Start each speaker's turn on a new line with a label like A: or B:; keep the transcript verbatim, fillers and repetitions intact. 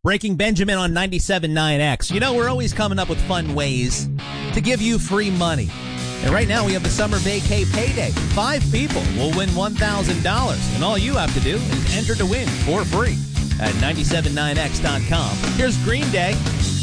A: Breaking Benjamin on ninety-seven point nine X. You know, we're always coming up with fun ways to give you free money. And right now we have the Summer Vacay Payday. Five people will win one thousand dollars. And all you have to do is enter to win for free at nine seven nine x dot com. Here's Green Day.